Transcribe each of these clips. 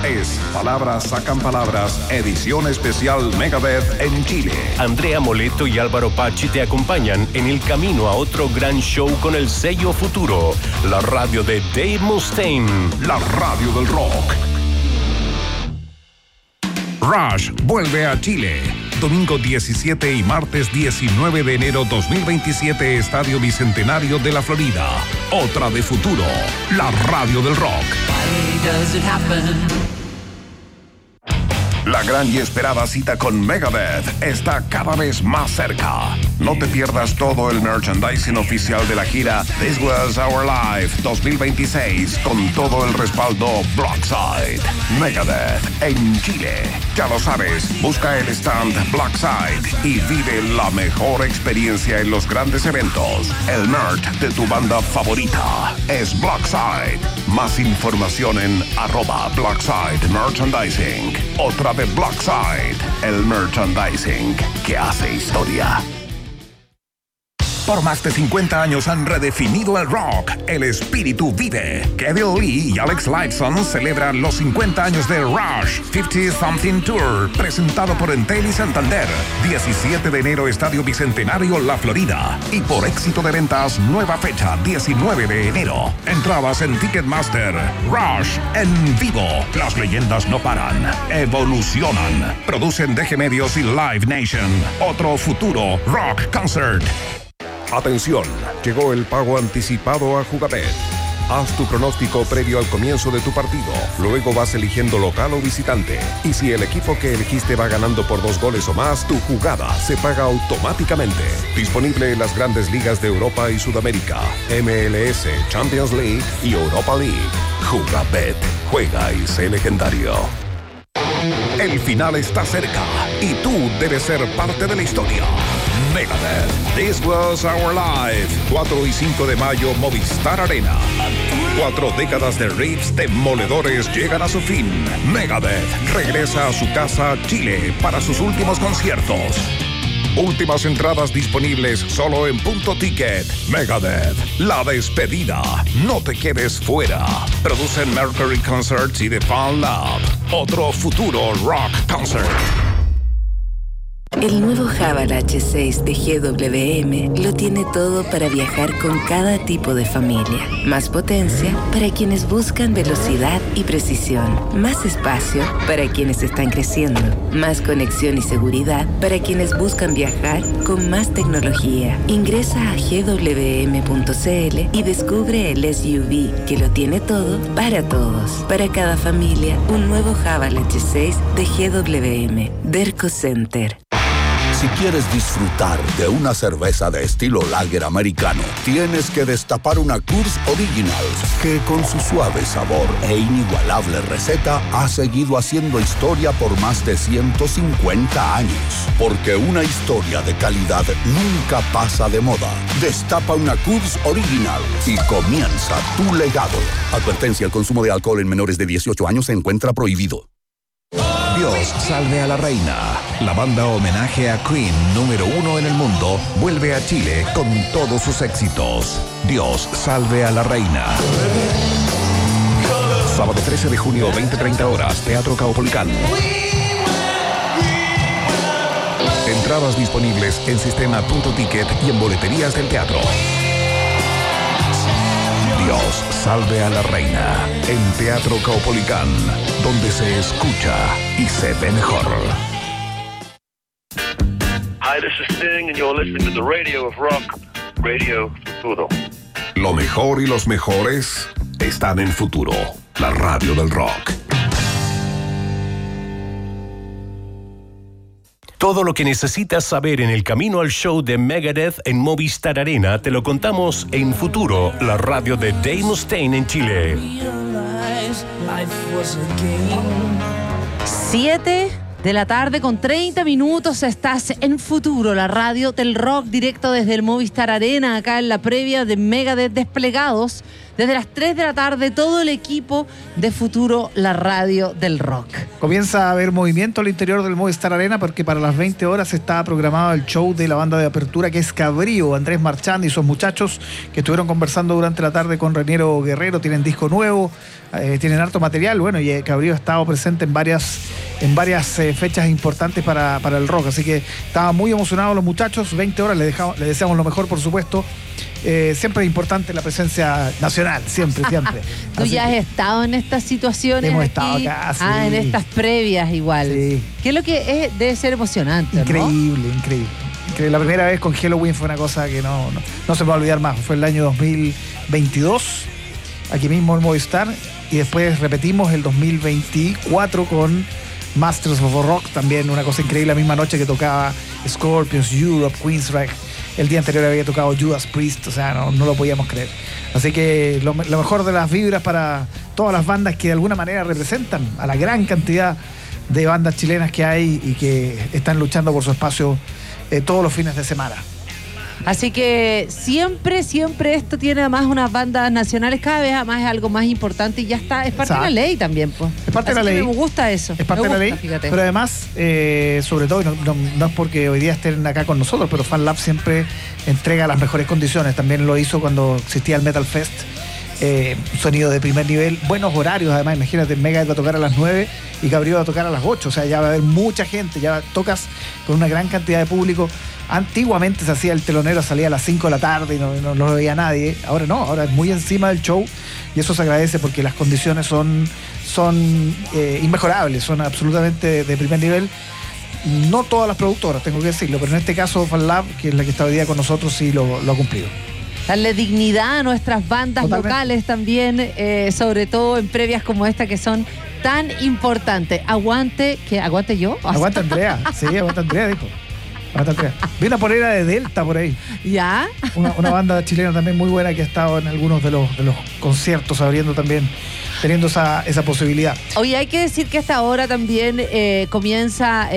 es Palabras Sacan Palabras, edición especial Megadeth en Chile. Andrea Moleto y Álvaro Pachi te acompañan en el camino a otro gran show con el sello Futuro, la radio de Dave Mustaine, la radio del rock. Rush vuelve a Chile. Domingo 17 y martes 19 de enero 2027, Estadio Bicentenario de la Florida. Otra de Futuro, la radio del rock. La gran y esperada cita con Megadeth está cada vez más cerca. No te pierdas todo el merchandising oficial de la gira This Was Our Life 2026 con todo el respaldo Blackside. Megadeth en Chile. Ya lo sabes, busca el stand Blackside y vive la mejor experiencia en los grandes eventos. El merch de tu banda favorita es Blackside. Más información en @Blackside Merchandising. Otra de Blackside, el merchandising que hace historia. Por más de 50 años han redefinido el rock. El espíritu vive. Kevin Lee y Alex Lifeson celebran los 50 años de Rush 50 Something Tour, presentado por Entel y Santander. 17 de enero, Estadio Bicentenario, La Florida. Y por éxito de ventas, nueva fecha, 19 de enero. Entradas en Ticketmaster. Rush en vivo. Las leyendas no paran, evolucionan. Producen DG Medios y Live Nation. Otro Futuro Rock Concert. Atención, llegó el pago anticipado a Jugabet. Haz tu pronóstico previo al comienzo de tu partido. Luego vas eligiendo local o visitante. Y si el equipo que elegiste va ganando por 2 goles o más, tu jugada se paga automáticamente. Disponible en las grandes ligas de Europa y Sudamérica, MLS, Champions League y Europa League. Jugabet. Juega y sé legendario. El final está cerca y tú debes ser parte de la historia. Megadeth, This Was Our Life, 4 y 5 de mayo, Movistar Arena. 4 décadas de riffs demoledores llegan a su fin. Megadeth regresa a su casa, Chile, para sus últimos conciertos. Últimas entradas disponibles solo en Punto Ticket. Megadeth, la despedida. No te quedes fuera. Producen Mercury Concerts y The Fan Lab. Otro Futuro Rock Concert. El nuevo Haval H6 de GWM lo tiene todo para viajar con cada tipo de familia. Más potencia para quienes buscan velocidad y precisión. Más espacio para quienes están creciendo. Más conexión y seguridad para quienes buscan viajar con más tecnología. Ingresa a gwm.cl y descubre el SUV que lo tiene todo para todos. Para cada familia, un nuevo Haval H6 de GWM. Derco Center. Si quieres disfrutar de una cerveza de estilo lager americano, tienes que destapar una Coors Original, que con su suave sabor e inigualable receta ha seguido haciendo historia por más de 150 años. Porque una historia de calidad nunca pasa de moda. Destapa una Coors Original y comienza tu legado. Advertencia: el consumo de alcohol en menores de 18 años se encuentra prohibido. Dios salve a la reina. La banda homenaje a Queen número 1 en el mundo vuelve a Chile con todos sus éxitos. Dios salve a la reina. Sábado 13 de junio, 20:30 horas, Teatro Caupolicán. Entradas disponibles en sistema.ticket y en boleterías del teatro. Dios salve a la reina, en Teatro Caupolicán, donde se escucha y se ve mejor. Hi, this is Sting, and you're listening to the Radio of Rock, Radio Futuro. Lo mejor y los mejores están en Futuro, la radio del rock. Todo lo que necesitas saber en el camino al show de Megadeth en Movistar Arena te lo contamos en Futuro, la radio de Dave Mustaine en Chile. 7 de la tarde con 30 minutos, estás en Futuro, la radio del rock, directo desde el Movistar Arena, acá en la previa de Megadeth desplegados desde las 3 de la tarde, todo el equipo de Futuro, la radio del rock. Comienza a haber movimiento al interior del Movistar Arena porque para las 20 horas está programado el show de la banda de apertura que es Cabrío, Andrés Marchand y sus muchachos que estuvieron conversando durante la tarde con Reniero Guerrero, tienen disco nuevo, tienen harto material, bueno, y Cabrío ha estado presente en varias fechas importantes para el rock, así que estaban muy emocionados los muchachos. 20 horas, le deseamos lo mejor, por supuesto. Siempre es importante la presencia nacional, siempre. ¿Tú Así ya has que estado en estas situaciones? hemos aquí? estado acá, sí. En estas previas igual. Sí. ¿Qué es lo que es? Debe ser emocionante, increíble. La primera vez con Halloween fue una cosa que no se me va a olvidar más. Fue el año 2022, aquí mismo en Movistar, y después repetimos el 2024 con Masters of Rock, también una cosa increíble, la misma noche que tocaba Scorpions, Europe, Queensrÿche. El día anterior había tocado Judas Priest, o sea, no lo podíamos creer. Así que lo mejor de las vibras para todas las bandas que de alguna manera representan a la gran cantidad de bandas chilenas que hay y que están luchando por su espacio todos los fines de semana. Así que siempre esto tiene además unas bandas nacionales, cada vez además es algo más importante y ya está, es parte de la ley también, pues. Es parte de la ley. Me gusta eso. Es parte de la ley, fíjate. pero además, sobre todo, no es porque hoy día estén acá con nosotros, pero FanLab siempre entrega las mejores condiciones. También lo hizo cuando existía el Metal Fest. Sonido de primer nivel, buenos horarios además, imagínate, Megadeth va a tocar a las 9 y Cabrío va a tocar a las 8, o sea, ya va a haber mucha gente, ya tocas con una gran cantidad de público. Antiguamente se hacía el telonero, salía a las 5 de la tarde y no lo veía nadie, ahora no, ahora es muy encima del show y eso se agradece porque las condiciones son inmejorables, son absolutamente de primer nivel. No todas las productoras, tengo que decirlo, pero en este caso FanLab, que es la que está hoy día con nosotros, sí lo ha cumplido. Darle dignidad a nuestras bandas Totalmente. locales también, sobre todo en previas como esta que son tan importantes. ¿Aguante yo? Aguanta Andrea, sí, aguanta Andrea, dijo. Aguanta Andrea. Vi una polera de Delta por ahí. ¿Ya? Una banda chilena también muy buena que ha estado en algunos de los conciertos, abriendo también, teniendo esa posibilidad. Oye, hay que decir que a esta hora también comienza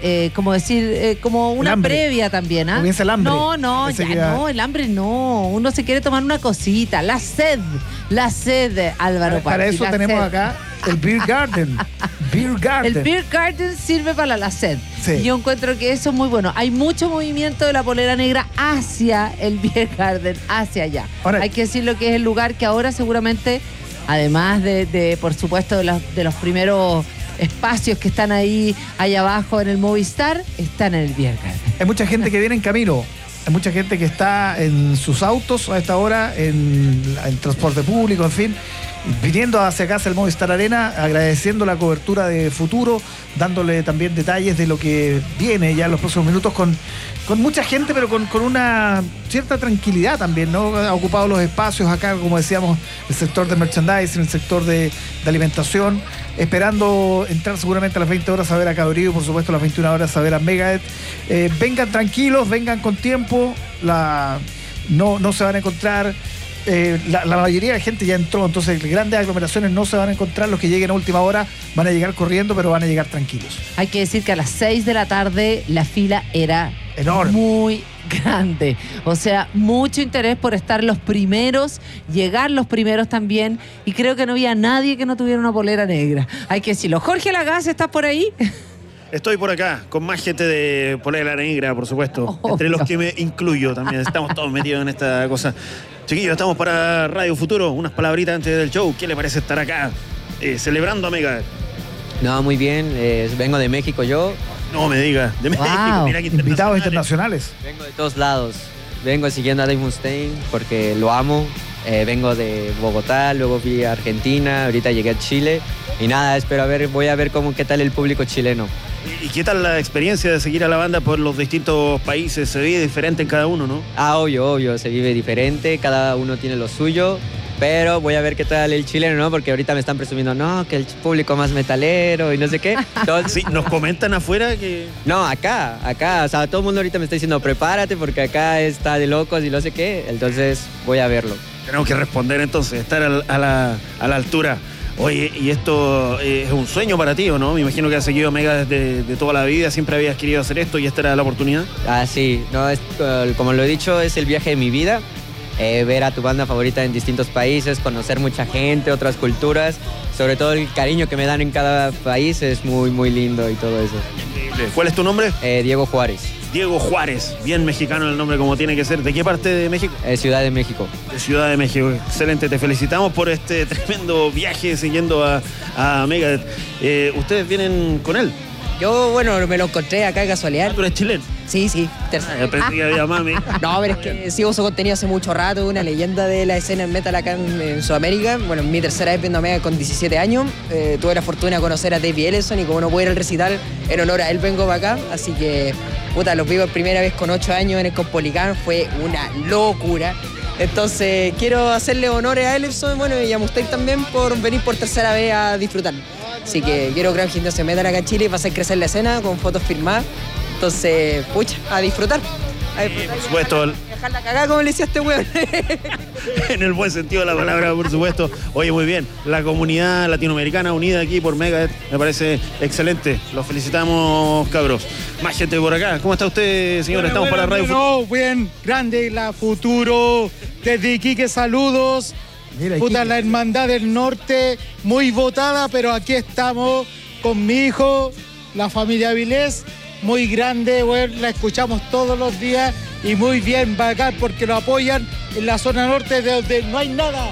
como una previa también, ¿ah? Comienza el hambre. No, el hambre no. Uno se quiere tomar una cosita. La sed, Álvaro. Para Pachi, eso la tenemos sed. acá el Beer Garden. El Beer Garden sirve para la sed. Sí. Y yo encuentro que eso es muy bueno. Hay mucho movimiento de la polera negra hacia el Beer Garden, hacia allá. Ahora, hay que decir lo que es el lugar que ahora seguramente, además de por supuesto, de los primeros espacios que están ahí allá abajo en el Movistar, están en el Beer Garden. hay mucha gente que viene en camino. Hay mucha gente que está en sus autos a esta hora, en transporte público, en fin, viniendo hacia acá, hacia el Movistar Arena, agradeciendo la cobertura de Futuro, dándole también detalles de lo que viene ya en los próximos minutos con mucha gente, pero con una cierta tranquilidad también, ¿no? Ha ocupado los espacios acá, como decíamos, el sector de merchandising, el sector de alimentación, esperando entrar seguramente a las 20 horas a ver a Cabrío, por supuesto a las 21 horas a ver a Megadeth. Vengan tranquilos, vengan con tiempo, no se van a encontrar. La mayoría de la gente ya entró, entonces grandes aglomeraciones no se van a encontrar. Los que lleguen a última hora van a llegar corriendo, pero van a llegar tranquilos. Hay que decir que a las 6 de la tarde la fila era enorme, muy grande. O sea, mucho interés por estar los primeros, llegar los primeros también. Y creo que no había nadie que no tuviera una polera negra. Hay que decirlo. Jorge Lagaz, ¿estás por ahí? Estoy por acá, con más gente de polera negra, por supuesto. Entre los que me incluyo también. Estamos todos metidos en esta cosa. Chiquillos, estamos para Radio Futuro. Unas palabritas antes del show. ¿Qué le parece estar acá celebrando a Megadeth? No, muy bien. Vengo de México yo. No me diga. De México, mira que invitados internacionales. Vengo de todos lados. Vengo siguiendo a Dave Mustaine porque lo amo. Vengo de Bogotá, luego fui a Argentina, ahorita llegué a Chile. Y nada, voy a ver qué tal el público chileno. ¿Y qué tal la experiencia de seguir a la banda por los distintos países? Se vive diferente en cada uno, ¿no? Obvio, se vive diferente, cada uno tiene lo suyo, pero voy a ver qué tal el chileno, ¿no? Porque ahorita me están presumiendo, no, que el público más metalero y no sé qué. Entonces, sí, nos comentan afuera que... No, acá, o sea, todo el mundo ahorita me está diciendo, prepárate porque acá está de locos y no sé qué, entonces voy a verlo. Tenemos que responder entonces, estar a la altura. Oye, ¿y esto es un sueño para ti o no? Me imagino que has seguido Mega desde toda la vida, siempre habías querido hacer esto y esta era la oportunidad. Sí, no, como lo he dicho, es el viaje de mi vida. ver a tu banda favorita en distintos países, conocer mucha gente, otras culturas, sobre todo el cariño que me dan en cada país es muy, muy lindo y todo eso. ¿Cuál es tu nombre? Diego Juárez. Diego Juárez, bien mexicano el nombre como tiene que ser. ¿De qué parte de México? Ciudad de México. De Ciudad de México, excelente. Te felicitamos por este tremendo viaje siguiendo a Megadeth. ¿Ustedes vienen con él? Yo, bueno, me lo encontré acá de casualidad. ¿Tú eres chileno? Sí. Pensé que había mami. No, pero es que sigo su contenido hace mucho rato, una leyenda de la escena en metal acá en Sudamérica. Bueno, mi tercera vez viendo a Megadeth con 17 años. Tuve la fortuna de conocer a Dave Ellison y como no pude ir al recital, en honor a él vengo para acá. Así que, puta, los vi por primera vez con 8 años en el Cospolicán. Fue una locura. Entonces, quiero hacerle honores a Ellison, bueno, y a Mustaine también por venir por tercera vez a disfrutar. Así que quiero crear un gimnasio metal acá en Chile y va a hacer crecer la escena con fotos firmadas. Entonces, pucha, a disfrutar. Por supuesto. Dejar la cagada como le decía este weón. En el buen sentido de la palabra, por supuesto. Oye, muy bien. La comunidad latinoamericana unida aquí por Megadeth me parece excelente. Los felicitamos, cabros. Más gente por acá. ¿Cómo está usted, señor? Estamos para Radio Futuro. Bien, grande la Futuro. Desde Iquique, saludos. Mira, puta, la Hermandad del Norte, muy votada, pero aquí estamos con mi hijo, la familia Vilés, muy grande, bueno, la escuchamos todos los días y muy bien, bacán, porque lo apoyan en la zona norte de donde no hay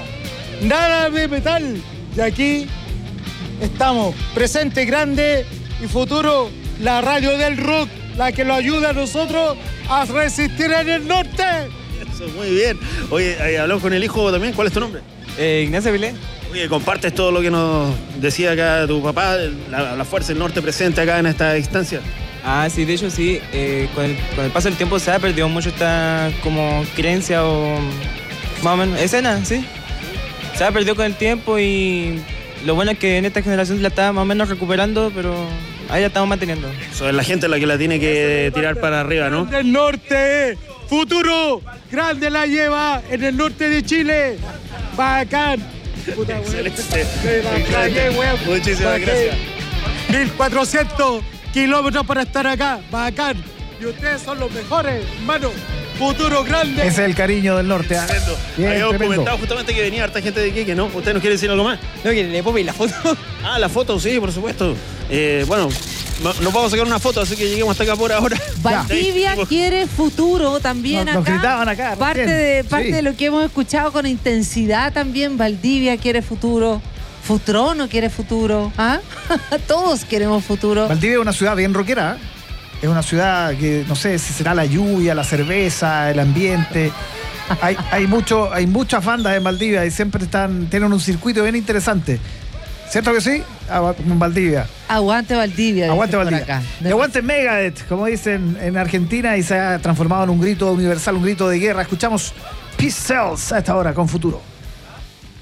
nada de metal. Y aquí estamos, presente, grande y futuro, la radio del rock, la que lo ayuda a nosotros a resistir en el norte. Eso, muy bien. Oye, hablamos con el hijo también. ¿Cuál es tu nombre? Ignacio Vilés. Oye, compartes todo lo que nos decía acá tu papá, la fuerza del norte presente acá en esta instancia. Ah, sí, de hecho sí. Con el paso del tiempo se ha perdido mucho esta como creencia o más o menos escena, sí. Se ha perdido con el tiempo y lo bueno es que en esta generación la está más o menos recuperando, pero ahí la estamos manteniendo. Eso es la gente la que la tiene que tirar para arriba, ¿no? Del norte, futuro, grande la lleva en el norte de Chile. Bacán. Puta, excelente. Muchísimas gracias. 1400 kilómetros para estar acá. Bacán. Y ustedes son los mejores, hermano. Futuro grande. Ese es el cariño del norte. Bien, habíamos comentado justamente que venía harta gente de Iquique, ¿no? ¿Usted nos quiere decir algo más? No, que le puedo pedir la foto. Ah, la foto, sí, por supuesto. Bueno, nos vamos a sacar una foto, así que lleguemos hasta acá por ahora. Valdivia quiere futuro también nos acá. Gritaban acá. Parte de lo que hemos escuchado con intensidad también. Valdivia quiere futuro. Futrono quiere futuro. ¿Ah? Todos queremos futuro. Valdivia es una ciudad bien rockera. Es una ciudad que no sé si será la lluvia, la cerveza, el ambiente. Hay muchas bandas en Valdivia y siempre tienen un circuito bien interesante. ¿Cierto que sí? En Valdivia. Aguante Valdivia. Aguante Valdivia. Y aguante Megadeth, como dicen en Argentina, y se ha transformado en un grito universal, un grito de guerra. Escuchamos Peace Cells a esta hora con Futuro.